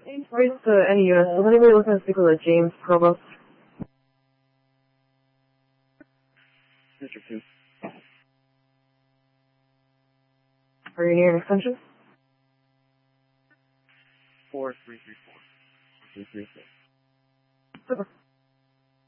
Raise to any unit. Is anybody looking to speak with a James Provost? Mr. 2. Are you near an extension? 4334. 336. Super.